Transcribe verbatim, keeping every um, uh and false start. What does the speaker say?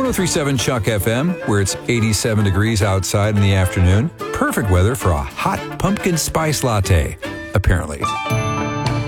three point seven Chuck F M, where it's eighty-seven degrees outside in the afternoon. Perfect weather for a hot pumpkin spice latte, apparently.